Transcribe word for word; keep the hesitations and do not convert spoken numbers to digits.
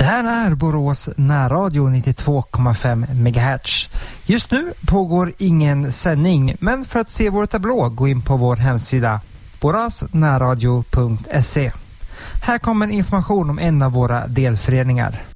Det här är Borås närradio nittiotvå komma fem megahertz. Just nu pågår ingen sändning, men för att se vår tablå gå in på vår hemsida borasnärradio punkt se. Här kommer information om en av våra delföreningar.